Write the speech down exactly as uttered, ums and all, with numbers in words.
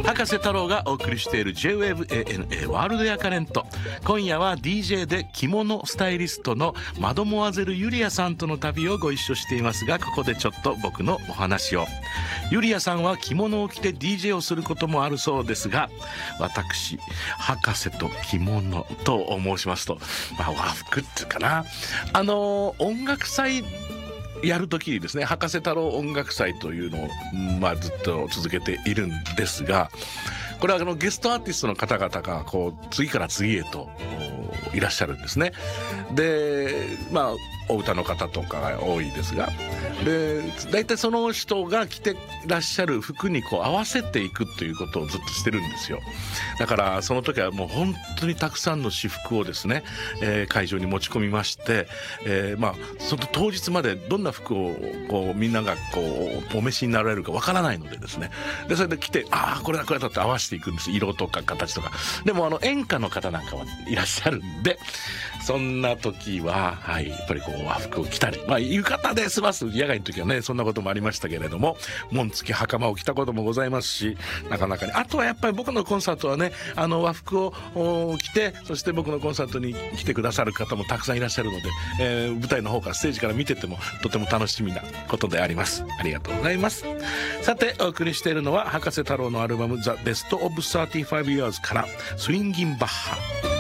博士太郎がお送りしている ジェイウェーブ エーエヌエー ワールドやカレント。今夜は ディージェー で着物スタイリストのマドモアゼルユリアさんとの旅をご一緒していますが、ここでちょっと僕のお話を。ユリアさんは着物を着て ディージェー をすることもあるそうですが、私博士と着物と申しますと、まあ、和服っていうかな、あの音楽祭やるときにですね、博士太郎音楽祭というのを、まあ、ずっと続けているんですが、これはあのゲストアーティストの方々がこう次から次へといらっしゃるんですね。で、まあお歌の方とかが多いですが、で大体その人が着てらっしゃる服にこう合わせていくということをずっとしてるんですよ。だからその時はもう本当にたくさんの私服をですね、えー、会場に持ち込みまして、えー、まあその当日までどんな服をこうみんながこうお召しになられるかわからないのでですね、でそれで着て、ああこれだこれだって合わせていくんです。色とか形とか。でもあの演歌の方なんかはいらっしゃるんで、そんな時は、はい、やっぱりこう和服を着たり、まあ浴衣で済ます野外の時はね、そんなこともありましたけれども、紋付き袴を着たこともございますし、なかなかに、あとはやっぱり僕のコンサートはね、あの和服を着て、そして僕のコンサートに来てくださる方もたくさんいらっしゃるので、えー、舞台の方からステージから見ててもとても楽しみなことであります。ありがとうございます。さてお送りしているのは博士太郎のアルバム The Best of サーティファイブ Years からスウィンギンバッハ。